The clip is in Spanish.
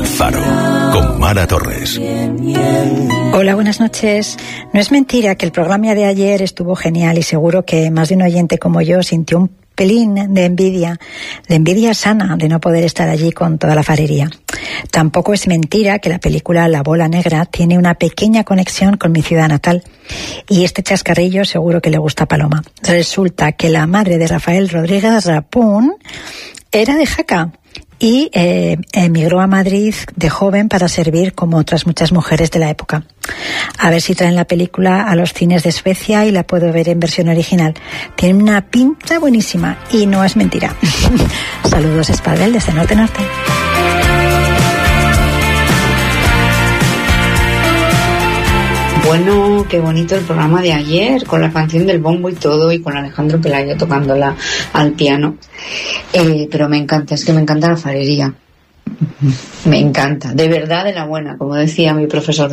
Faro, con Mara Torres. Hola, buenas noches. No es mentira que el programa de ayer estuvo genial y seguro que más de un oyente como yo sintió un pelín de envidia sana de no poder estar allí con toda la farería. Tampoco es mentira que la película La Bola Negra tiene una pequeña conexión con mi ciudad natal. Y este chascarrillo seguro que le gusta a Paloma. Resulta que la madre de Rafael Rodríguez Rapún era de Jaca y emigró a Madrid de joven para servir como otras muchas mujeres de la época. A ver si traen la película a los cines de Suecia y la puedo ver en versión original. Tiene una pinta buenísima y no es mentira. Saludos, Espadel, desde Norte. Bueno, qué bonito el programa de ayer, con la canción del bombo y todo, y con Alejandro Pelayo tocándola al piano. Pero me encanta, es que me encanta la farería. Me encanta, de verdad, de la buena, como decía mi profesor de